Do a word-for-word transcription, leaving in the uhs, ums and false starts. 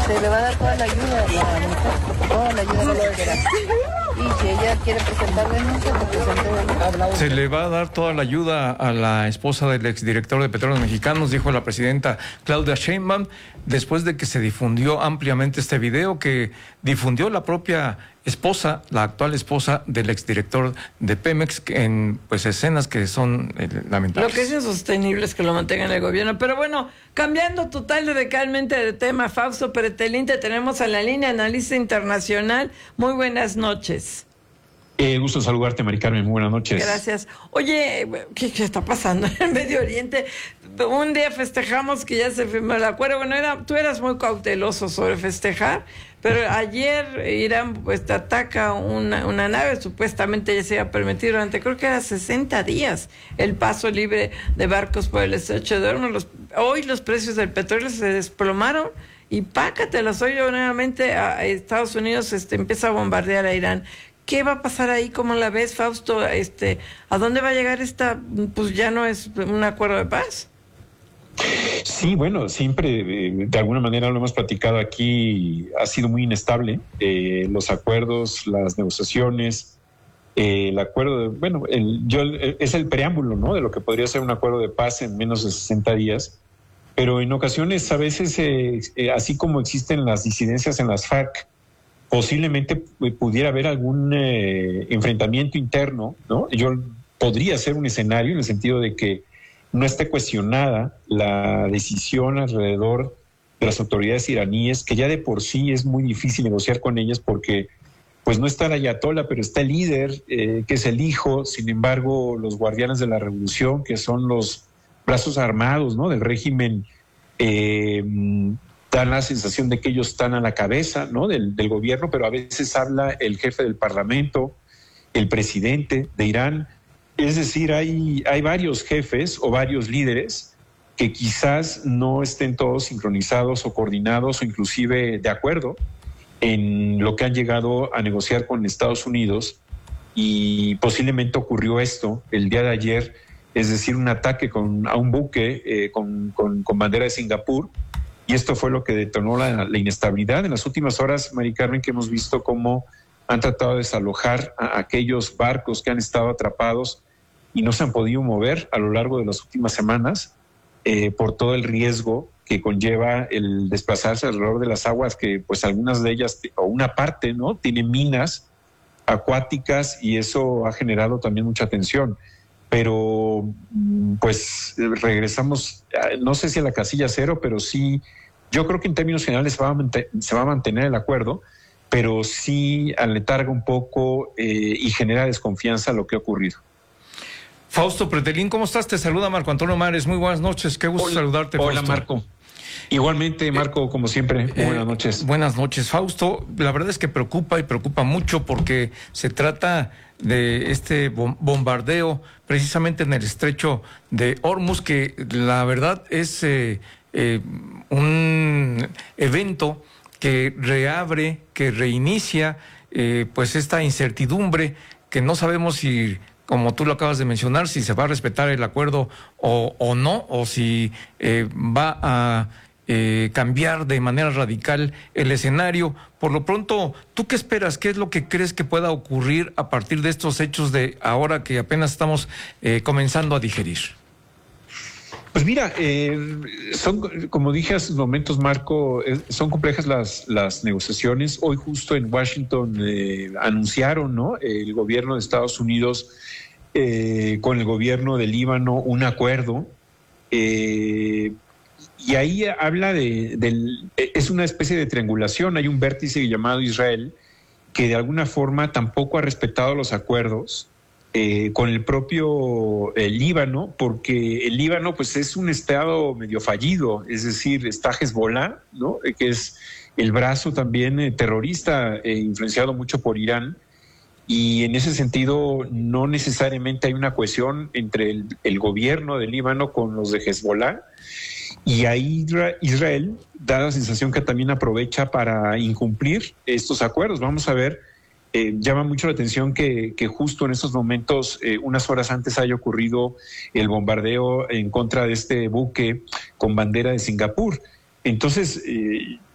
se le va a dar toda la ayuda a la mujer, toda la ayuda que ella quiera. Y si ella quiere presentar denuncia, pues presente. Se le va a dar toda la ayuda a la esposa del exdirector de Petróleos Mexicanos, dijo la presidenta Claudia Sheinbaum, después de que se difundió ampliamente este video que difundió la propia esposa, la actual esposa del exdirector de Pemex, en pues escenas que son eh, lamentables. Lo que es insostenible es que lo mantengan el gobierno. Pero bueno, cambiando total y radicalmente de tema, Fausto Pretelín, te tenemos a la línea, analista internacional. Muy buenas noches. Eh, gusto saludarte, Mari Carmen, muy buenas noches. Gracias. Oye, ¿qué, qué está pasando en el Medio Oriente? Un día festejamos que ya se firmó el acuerdo. Bueno, era, tú eras muy cauteloso sobre festejar, pero ayer Irán pues ataca una, una nave, supuestamente ya se iba a permitir durante, creo que era sesenta días, el paso libre de barcos por el estrecho de Hormuz. Los, hoy los precios del petróleo se desplomaron y pácatelas, hoy nuevamente a, a Estados Unidos este, empieza a bombardear a Irán. ¿Qué va a pasar ahí? ¿Cómo la ves, Fausto? Este, ¿a dónde va a llegar esta? Pues ya no es un acuerdo de paz. Sí, bueno, siempre eh, de alguna manera lo hemos platicado aquí, ha sido muy inestable. Eh, los acuerdos, las negociaciones, eh, el acuerdo, de, bueno, el, yo, el, es el preámbulo, ¿no? De lo que podría ser un acuerdo de paz en menos de sesenta días. Pero en ocasiones, a veces, eh, eh, así como existen las disidencias en las FARC, posiblemente pudiera haber algún eh, enfrentamiento interno, ¿no? Yo podría ser un escenario en el sentido de que no esté cuestionada la decisión alrededor de las autoridades iraníes, que ya de por sí es muy difícil negociar con ellas porque pues no está el ayatolá, pero está el líder, eh, que es el hijo. Sin embargo, los guardianes de la revolución, que son los brazos armados, ¿no?, del régimen, eh, dan la sensación de que ellos están a la cabeza, ¿no?, del, del gobierno, pero a veces habla el jefe del parlamento, el presidente de Irán. Es decir, hay, hay varios jefes o varios líderes que quizás no estén todos sincronizados o coordinados o inclusive de acuerdo en lo que han llegado a negociar con Estados Unidos, y posiblemente ocurrió esto el día de ayer, es decir, un ataque con, a un buque eh, con, con, con bandera de Singapur. Y esto fue lo que detonó la, la inestabilidad en las últimas horas, Mari Carmen, que hemos visto cómo han tratado de desalojar a aquellos barcos que han estado atrapados y no se han podido mover a lo largo de las últimas semanas eh, por todo el riesgo que conlleva el desplazarse alrededor de las aguas, que pues algunas de ellas, o una parte, ¿no?, tienen minas acuáticas, y eso ha generado también mucha tensión. Pero pues regresamos, no sé si a la casilla cero, pero sí, yo creo que en términos generales se va a, mantener, se va a mantener el acuerdo, pero sí aletarga un poco eh, y genera desconfianza lo que ha ocurrido. Fausto Pretelín, ¿cómo estás? Te saluda Marco Antonio Mares, muy buenas noches, qué gusto hola, saludarte, Fausto. Hola, Marco. Igualmente, Marco, como siempre, eh, buenas noches. Eh, buenas noches, Fausto. La verdad es que preocupa y preocupa mucho porque se trata de este bombardeo precisamente en el estrecho de Hormuz, que la verdad es eh, eh, un evento que reabre, que reinicia eh, pues esta incertidumbre que no sabemos si, como tú lo acabas de mencionar, si se va a respetar el acuerdo o, o no, o si eh, va a eh, cambiar de manera radical el escenario. Por lo pronto, ¿tú qué esperas? ¿Qué es lo que crees que pueda ocurrir a partir de estos hechos de ahora que apenas estamos eh, comenzando a digerir? Pues mira, eh, son, como dije hace unos momentos, Marco, eh, son complejas las, las negociaciones. Hoy justo en Washington eh, anunciaron, ¿no?, el gobierno de Estados Unidos eh, con el gobierno de Líbano un acuerdo. Eh, y ahí habla de, del, es una especie de triangulación. Hay un vértice llamado Israel que de alguna forma tampoco ha respetado los acuerdos Eh, con el propio eh, Líbano, porque el Líbano pues es un estado medio fallido, es decir, está Hezbollah, ¿no?, eh, que es el brazo también eh, terrorista, eh, influenciado mucho por Irán, y en ese sentido no necesariamente hay una cohesión entre el, el gobierno del Líbano con los de Hezbollah, y ahí Israel da la sensación que también aprovecha para incumplir estos acuerdos. Vamos a ver. Eh, llama mucho la atención que, que justo en estos momentos, eh, unas horas antes, haya ocurrido el bombardeo en contra de este buque con bandera de Singapur. Entonces, eh,